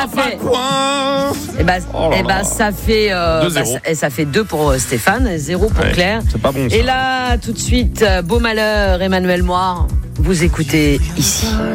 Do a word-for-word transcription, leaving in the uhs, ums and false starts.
fait. Point. Et bah, Oh là eh bah là. ça fait euh, deux bah, zéro. ça, et ça fait deux pour Stéphane, zéro pour Ouais, Claire. c'est pas bon, ça. Et là, tout de suite, euh, Beau Malheur, Emmanuel Moir, vous écoutez ici.